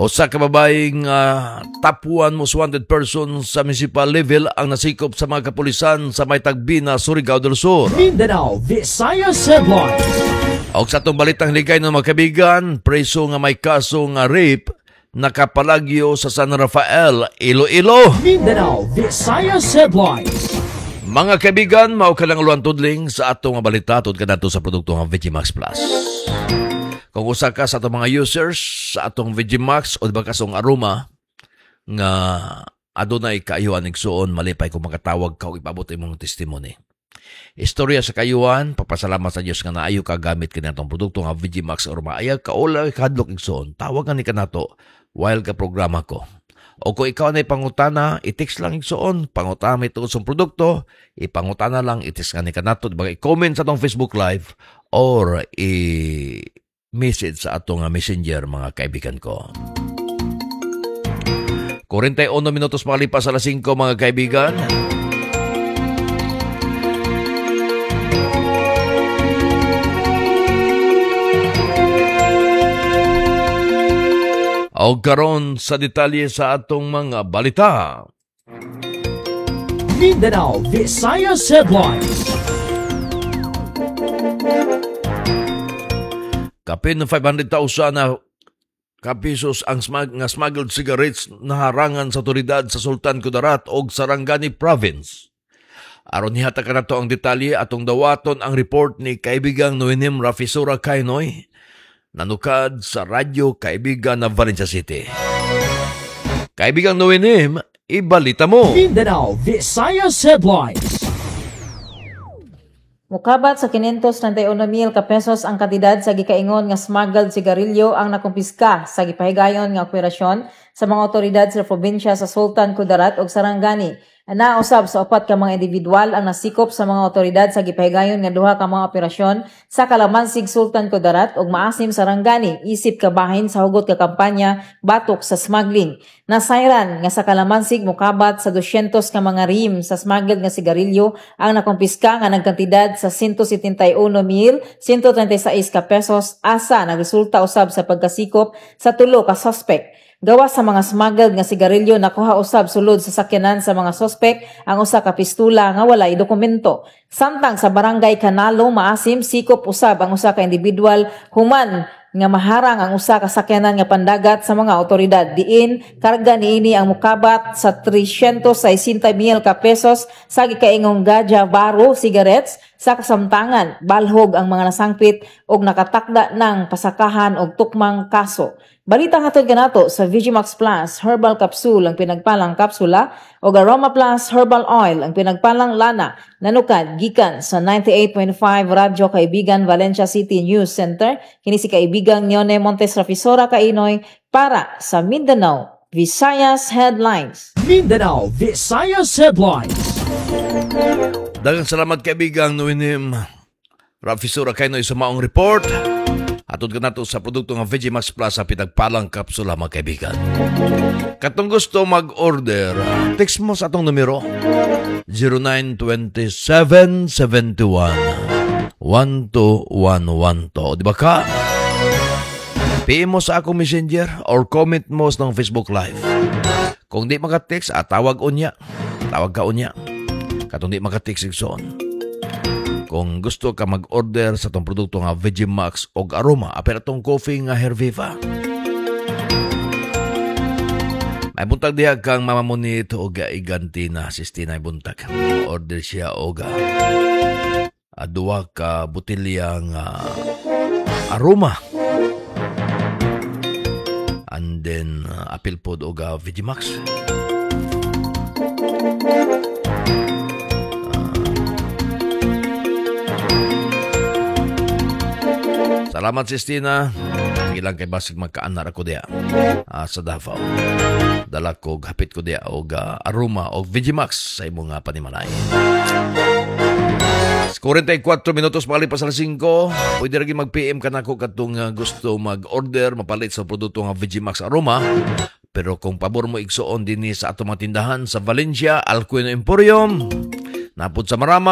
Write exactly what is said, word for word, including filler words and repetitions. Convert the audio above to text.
Usa ka babaeng uh, top one most wanted person sa municipal level ang nasikop sa mga kapulisan sa may Tagbina, Surigao del Sur. Mindanao Visayas Headlines. Og sa itong balitang ligay ng mga kaibigan, preso nga may kaso nga rape nakapalagyo sa San Rafael, Iloilo. Mindanao Visayas Headlines. Mga kaibigan, mao ka lang luan tudling sa atong nga balita tod kanato sa produkto nga Vegimax Plus. Kung usa ka sa atong mga users sa atong Vegimax o diba kasong aroma nga adunay kaayuan igsuon, malipay kung makatawag ka o ipabot imong testimony. Istorya sa kayuan, papasalamat sa Dios nga naayo ka gamit kini atong produkto nga Vegimax aroma. Ayaw ka ola kadlok igsuon, tawagan ni kanato while ka programa ko. O kung ikaw na ipangutana, i-text lang igsuon, pangutana may tungkol sa produkto, ipangutana lang, i-text nga ni kanato, diba, i-comment sa atong Facebook Live or i-message sa atong messenger, mga kaibigan ko. forty-one minutos makalipas alas singko, mga kaibigan. O karon sa detalye sa atong mga balita. Mindanao Visayas Headlines. Kapin ng five hundred thousand na kapisos ang smag nga smuggled cigarettes na harangan sa otoridad sa Sultan Kudarat o Sarangani Province. Aron nihata ka na to ang detalye atong dawaton ang report ni kaibigang Noenim Rafisura Kainoy, nanukad sa radyo kaibigan na Valencia City. Kaibigang Noenim, ibalita mo. Mindanao Visayas Headlines. Mukabat sa five hundred thirty-one mil ka pesos ang kantidad sa gikaingon nga smuggled sigarilyo ang nakumpiska sa gipahigayon nga operasyon sa mga otoridad sa probinsya sa Sultan Kudarat ug Sarangani. Nausab sa upat ka mga individual ang nasikop sa mga otoridad sa gipahigayon nga duha ka mga operasyon sa Kalamansig, Sultan Kudarat ug Maasim, Sarangani, isip kabahin sa hugot ka kampanya batok sa smuggling. Nasayran nga sa Kalamansig mukabat sa two hundred ka mga rim sa smuggled nga sigarilyo ang nakumpiska nga nagkantidad sa one hundred seventy-one mil one hundred thirty-six ka pesos asa nagresulta usab sa pagkasikop sa tulo ka suspect. Gawas sa mga smuggled nga sigarilyo, nakuha usab sulod sa sakyanan sa mga sospek ang usa ka pistula nga walay dokumento. Samtang sa barangay Canalo, Maasim, sikop usab ang usa ka individual human nga maharang ang usa ka sakyanan nga pandagat sa mga otoridad. Diin karga niini ang mukabat sa three hundred sixty mil ka pesos sa gikaingong Gaja Baro cigarettes sa kasamtangan. Balhog ang mga nasangpit og nakatakda ng pasakahan og tukmang kaso. Balita hatod kanato sa Vegimax Plus Herbal Capsule ang pinagpalang kapsula o Aroma Plus Herbal Oil ang pinagpalang lana, nanukad gikan sa ninety-eight point five Radyo Kaibigan Valencia City News Center. Kini si kaibigang Nione Montes Rafisora Kainoy para sa Mindanao Visayas Headlines. Mindanao Visayas Headlines. Daghang salamat kaibigang Noenim Rafisura Kainoy sa maong report. Atod ka nato sa produkto ng Vegimax Plus sa pinagpalang kapsula, mga kaibigan. Katong gusto mag-order, text mo sa atong numero zero nine two seven seven one one two one one two. Di ba ka? P M mo sa akong messenger or comment mo sa Facebook Live. Kung di maka-text, ah, tawag unya. Tawag ka unya. Katong di maka-text igsoon. Kung gusto ka mag-order sa itong produkto nga Vegimax o Aroma, apel itong coffee nga Herviva. May buntag diha kang mamamunit o gaiganti na sistina buntag. Order siya o ga aduwa ka butilyang uh, Aroma. And then uh, apel po o ga Vegimax. Salamat, Sistina. Ilang kay basig magkaanar ako diya uh, sa Davao. Dala ko, hapit ko diya og uh, Aroma o Vegimax sa imong uh, panimalay. forty-four minutos makalipas alas singko. Pwede rin mag-P M ka na ko katong uh, gusto mag-order, mapalit sa produkto nga Vegimax Aroma. Pero kung pabor mo igsuon din sa atong mga tindahan sa Valencia, Alcuino Emporium, napod sa Marama,